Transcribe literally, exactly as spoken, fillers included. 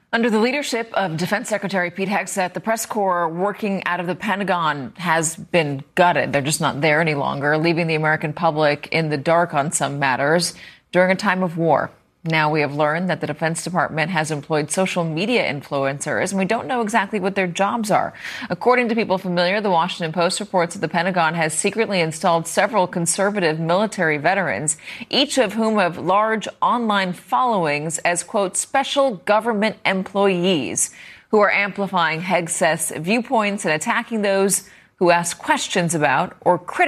Under the leadership of Defense Secretary Pete Hegseth, the press corps working out of the Pentagon has been gutted. They're just not there any longer, leaving the American public in the dark on some matters during a time of war. Now we have learned that the Defense Department has employed social media influencers, and we don't know exactly what their jobs are. According to people familiar, the Washington Post reports that the Pentagon has secretly installed several conservative military veterans, each of whom have large online followings as, quote, special government employees who are amplifying Hegseth's viewpoints and attacking those who ask questions about or criticize